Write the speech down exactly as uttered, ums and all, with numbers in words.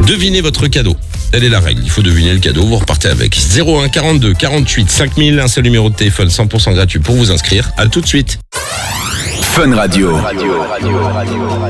Devinez votre cadeau. Telle est la règle, il faut deviner le cadeau, vous repartez avec. zéro un quarante-deux quarante-huit cinq mille, un seul numéro de téléphone cent pour cent gratuit pour vous inscrire. À tout de suite. Fun Radio. Radio, radio, radio.